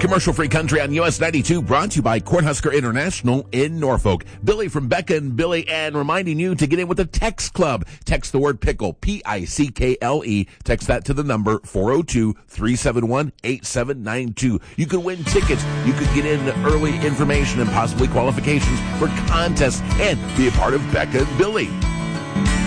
Commercial-free country on US 92, brought to you by Cornhusker International in Norfolk. Billy from Becca and Billy, and reminding you to get in with the Text Club. Text the word pickle, P-I-C-K-L-E. Text that to the number 402-371-8792. You can win tickets. You could get in early information and possibly qualifications for contests and be a part of Becca and Billy.